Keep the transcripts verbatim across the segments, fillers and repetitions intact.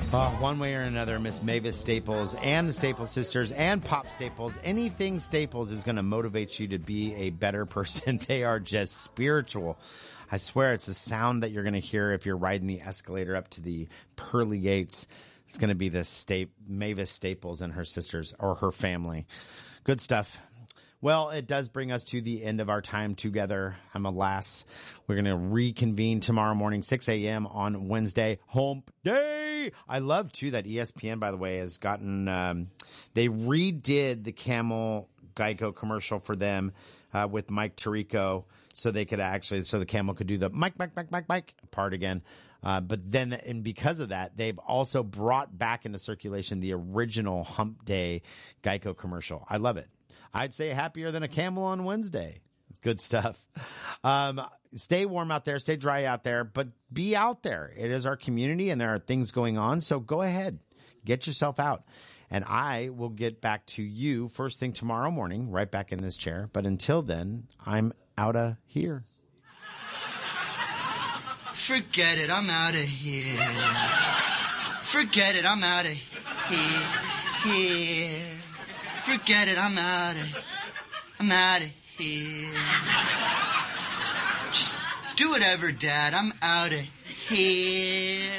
Uh, one way or another, Miss Mavis Staples and the Staples sisters and Pop Staples, anything Staples is going to motivate you to be a better person. They are just spiritual. I swear it's the sound that you're going to hear if you're riding the escalator up to the pearly gates. It's going to be the sta- Mavis Staples and her sisters or her family. Good stuff. Well, it does bring us to the end of our time together. I'm alas. We're going to reconvene tomorrow morning, six a.m. on Wednesday, Hump Day. I love, too, that E S P N, by the way, has gotten um, – they redid the Camel Geico commercial for them uh, with Mike Tirico so they could actually – so the Camel could do the Mike, Mike, Mike, Mike, Mike part again. Uh, but then, and because of that, they've also brought back into circulation the original Hump Day Geico commercial. I love it. I'd say happier than a camel on Wednesday. Good stuff. Um, stay warm out there. Stay dry out there. But be out there. It is our community, and there are things going on. So go ahead. Get yourself out. And I will get back to you first thing tomorrow morning, right back in this chair. But until then, I'm out of here. Forget it. I'm out of here. Forget it. I'm out of here. Here. Forget it, I'm out of, I'm out of here. Just do whatever, Dad, I'm out of here.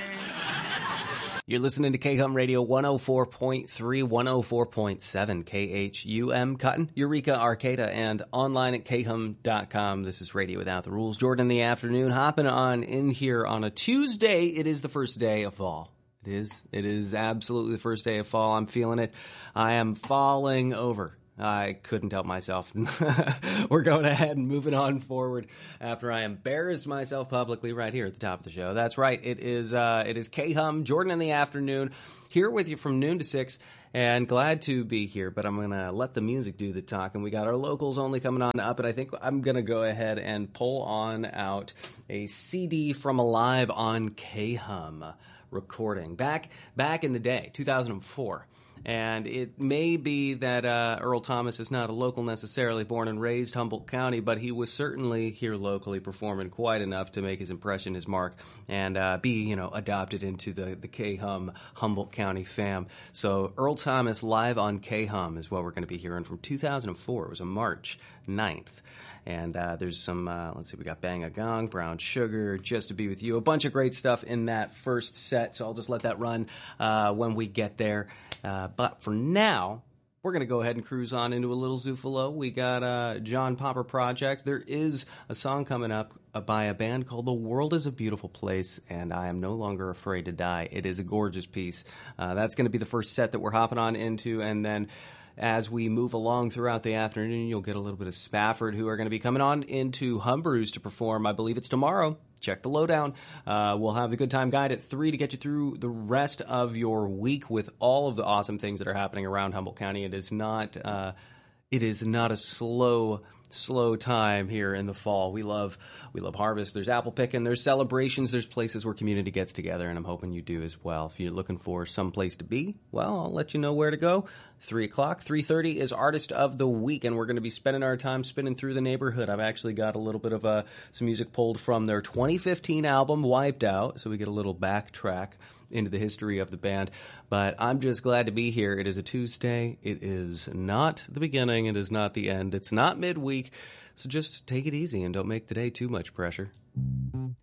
You're listening to K-Hum Radio one oh four point three, one oh four point seven, K H U M, Cotton, Eureka, Arcata, and online at K Hum dot com. This is Radio Without the Rules. Jordan in the afternoon, hopping on in here on a Tuesday. It is the first day of fall. It is. It is absolutely the first day of fall. I'm feeling it. I am falling over. I couldn't help myself. We're going ahead and moving on forward after I embarrassed myself publicly right here at the top of the show. That's right. It is uh, it is K-Hum, Jordan in the afternoon, here with you from noon to six, and glad to be here, but I'm going to let the music do the talking. We got our locals only coming on up, and I think I'm going to go ahead and pull on out a C D from a live on K-Hum recording back back in the day, two thousand four. And it may be that uh, Earl Thomas is not a local necessarily, born and raised Humboldt County, but he was certainly here locally performing quite enough to make his impression, his mark, and uh, be, you know, adopted into the, the K-Hum Humboldt County fam. So Earl Thomas live on K-Hum is what we're going to be hearing from two thousand four. It was on March ninth. And uh, there's some, uh, let's see, we got Bang a Gong, Brown Sugar, Just to Be With You, a bunch of great stuff in that first set, so I'll just let that run uh, when we get there. Uh, but for now, we're going to go ahead and cruise on into a little Zufalo. We got uh, John Popper Project. There is a song coming up uh, by a band called The World is a Beautiful Place, and I Am No Longer Afraid to Die. It is a gorgeous piece. Uh, that's going to be the first set that we're hopping on into, and then as we move along throughout the afternoon, you'll get a little bit of Spafford, who are going to be coming on into Humbrew's to perform. I believe it's tomorrow. Check the lowdown. Uh, we'll have the Good Time Guide at three to get you through the rest of your week with all of the awesome things that are happening around Humboldt County. It is not, uh, it is not a slow slow time here in the fall. We love we love harvest. There's apple picking, there's celebrations, there's places where community gets together, and I'm hoping you do as well. If you're looking for some place to be, well, I'll let you know where to go. three o'clock, three thirty is Artist of the Week, and we're going to be spending our time spinning through the neighborhood. I've actually got a little bit of uh, some music pulled from their twenty fifteen album, Wiped Out, so we get a little backtrack into the history of the band. But I'm just glad to be here. It is a Tuesday. It is not the beginning. It is not the end. It's not midweek. So just take it easy and don't make today too much pressure.